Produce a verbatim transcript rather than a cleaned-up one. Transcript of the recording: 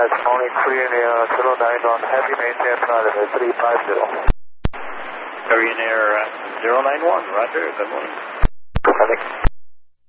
That's only clear near zero nine one, heavy maintain runway three five zero. Korean Air uh, zero nine one, roger, good morning. Perfect.